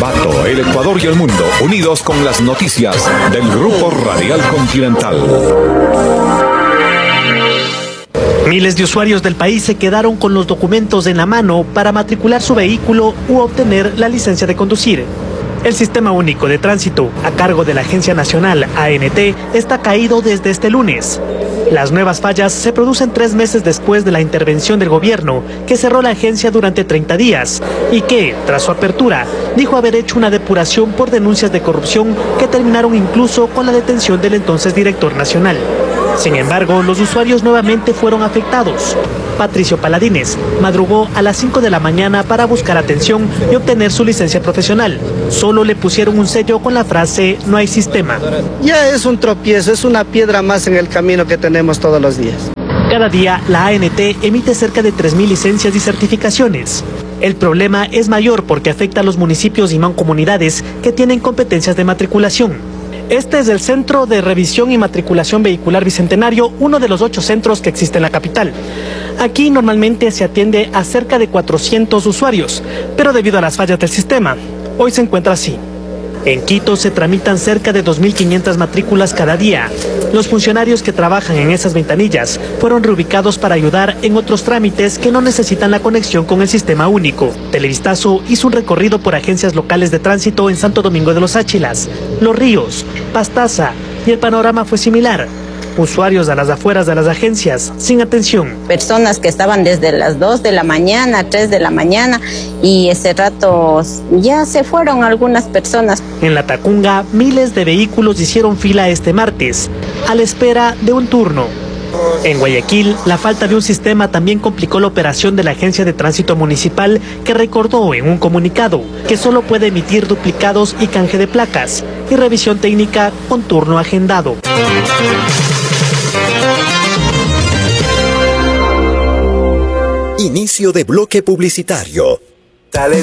Ambato, el Ecuador y el mundo, unidos con las noticias del Grupo Radial Continental. Miles de usuarios del país se quedaron con los documentos en la mano para matricular su vehículo u obtener la licencia de conducir. El Sistema Único de Tránsito, a cargo de la Agencia Nacional ANT, está caído desde este lunes. Las nuevas fallas se producen 3 meses después de la intervención del gobierno, que cerró la agencia durante 30 días y que, tras su apertura, dijo haber hecho una depuración por denuncias de corrupción que terminaron incluso con la detención del entonces director nacional. Sin embargo, los usuarios nuevamente fueron afectados. Patricio Paladines madrugó a las 5 de la mañana para buscar atención y obtener su licencia profesional. Solo le pusieron un sello con la frase "no hay sistema". Ya es un tropiezo, es una piedra más en el camino que tenemos todos los días. Cada día la ANT emite cerca de 3.000 licencias y certificaciones. El problema es mayor porque afecta a los municipios y mancomunidades que tienen competencias de matriculación. Este es el Centro de Revisión y Matriculación Vehicular Bicentenario, uno de los 8 centros que existe en la capital. Aquí normalmente se atiende a cerca de 400 usuarios, pero debido a las fallas del sistema, hoy se encuentra así. En Quito se tramitan cerca de 2.500 matrículas cada día. Los funcionarios que trabajan en esas ventanillas fueron reubicados para ayudar en otros trámites que no necesitan la conexión con el Sistema Único. Televistazo hizo un recorrido por agencias locales de tránsito en Santo Domingo de los Áchilas, Los Ríos, Pastaza, y el panorama fue similar. Usuarios a las afueras de las agencias, sin atención. Personas que estaban desde las 2 de la mañana, 3 de la mañana, y ese rato ya se fueron algunas personas. En La Tacunga, miles de vehículos hicieron fila este martes, a la espera de un turno. En Guayaquil, la falta de un sistema también complicó la operación de la Agencia de Tránsito Municipal, que recordó en un comunicado que solo puede emitir duplicados y canje de placas, y revisión técnica con turno agendado. Inicio de bloque publicitario.